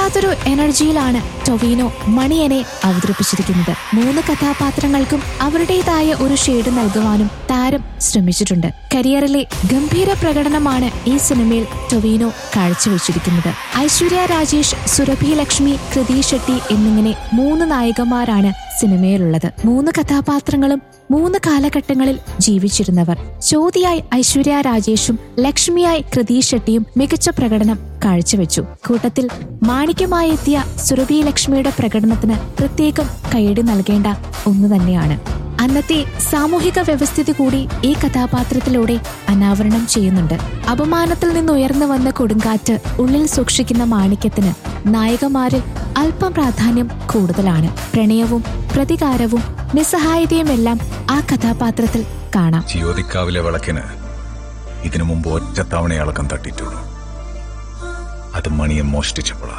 വല്ലാത്തൊരു എനർജിയിലാണ് ടൊവിനോ മണിയനെ അവതരിപ്പിച്ചിരിക്കുന്നത്. 3 കഥാപാത്രങ്ങൾക്കും അവരുടേതായ ഒരു ഷെയ്ഡ് നൽകുവാനും താരം ശ്രമിച്ചിട്ടുണ്ട്. കരിയറിലെ ഗംഭീര പ്രകടനമാണ് ഈ സിനിമയിൽ ടൊവിനോ കാഴ്ചവെച്ചിരിക്കുന്നത്. ഐശ്വര്യ രാജേഷ്, സുരഭി ലക്ഷ്മി, കൃതി ഷെട്ടി എന്നിങ്ങനെ 3 നായികമാരാണ് സിനിമയിലുള്ളത്. 3 കഥാപാത്രങ്ങളും 3 കാലഘട്ടങ്ങളിൽ ജീവിച്ചിരുന്നവർ. ജ്യോതിയായി ഐശ്വര്യ രാജേഷും ലക്ഷ്മിയായി കൃതി ഷെട്ടിയും മികച്ച പ്രകടനം കാഴ്ചവെച്ചു. കൂട്ടത്തിൽ മാണിക്യമായി എത്തിയ സുരഭി ലക്ഷ്മിയുടെ പ്രകടനത്തിന് പ്രത്യേകം കയ്യടി നൽകേണ്ട ഒന്ന് തന്നെയാണ്. അന്നത്തെ സാമൂഹിക വ്യവസ്ഥിതി കൂടി ഈ കഥാപാത്രത്തിലൂടെ അനാവരണം ചെയ്യുന്നുണ്ട്. അപമാനത്തിൽ നിന്നുയർന്നു വന്ന കൊടുങ്കാറ്റ് ഉള്ളിൽ സൂക്ഷിക്കുന്ന മാണിക്യത്തിന് നായികമാരിൽ അല്പം പ്രാധാന്യം കൂടുതലാണ്. പ്രണയവും പ്രതികാരവും നിസ്സഹായതയുമെല്ലാം ആ കഥാപാത്രത്തിൽ കാണാം. ജ്യോതിക്കാവിലെ വിളക്കിന് ഇതിനു മുമ്പ് ഒറ്റത്തവണ ഇളക്കം തട്ടിയിട്ടുള്ളൂ. അത് മണിയെ മോഷ്ടിച്ചപ്പോഴാ.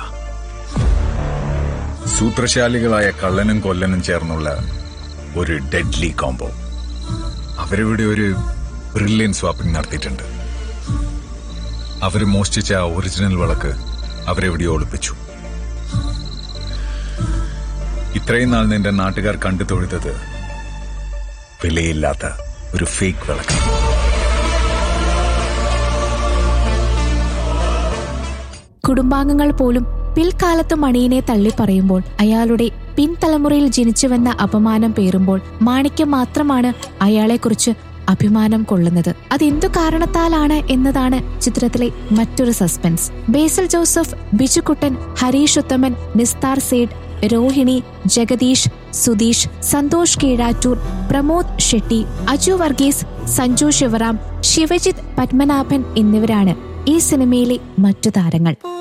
സൂത്രശാലികളായ കള്ളനും കൊല്ലനും ചേർന്നുള്ള ഒരു ഡെഡ്ലി കോംബോ. അവരിവിടെ ഒരു ബ്രില്യൻ സ്വാപ്പിംഗ് നടത്തിയിട്ടുണ്ട്. അവര് മോഷ്ടിച്ച ആ ഒറിജിനൽ വിളക്ക് അവരെവിടെയോ ഒളിപ്പിച്ചു. ഇത്രയും നാൾ നിന്റെ നാട്ടുകാർ കണ്ടു തൊഴുതത് വിലയില്ലാത്ത ഒരു ഫേക്ക് വിളക്ക്. കുടുംബാംഗങ്ങൾ പോലും പിൽക്കാലത്ത് മണിയനെ തള്ളിപ്പറയുമ്പോൾ, അയാളുടെ പിൻതലമുറയിൽ ജനിച്ചുവെന്ന അപമാനം പേറുമ്പോൾ മാണിക്യം മാത്രമാണ് അയാളെക്കുറിച്ച് അഭിമാനം കൊള്ളുന്നത്. അതെന്തു കാരണത്താലാണ് എന്നതാണ് ചിത്രത്തിലെ മറ്റൊരു സസ്പെൻസ്. ബേസിൽ ജോസഫ്, ബിജുക്കുട്ടൻ, ഹരീഷ് ഉത്തമൻ, നിസ്താർ സേഠ്, രോഹിണി, ജഗദീഷ്, സുധീഷ്, സന്തോഷ് കീഴാറ്റൂർ, പ്രമോദ് ഷെട്ടി, അജു വർഗീസ്, സഞ്ജു ശിവറാം, ശിവജിത്ത് പത്മനാഭൻ എന്നിവരാണ് ഈ സിനിമയിലെ മറ്റു താരങ്ങൾ.